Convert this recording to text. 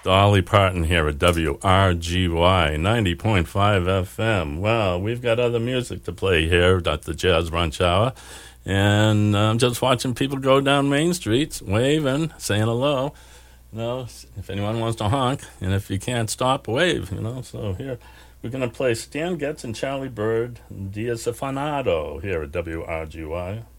Dolly Parton here at WRGY 90.5 FM. Well, we've got other music to play here at the Jazz Brunch Hour. And I'm just watching people go down Main Street, waving, saying hello. You know, if anyone wants to honk, and if you can't stop, wave, you know. So here, we're going to play Stan Getz and Charlie Bird, Dia Safanado here at WRGY.